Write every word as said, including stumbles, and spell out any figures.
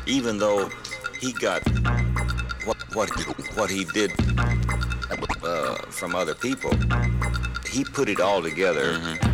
even though he got what what what he did uh, from other people, he put it all together. Mm-hmm.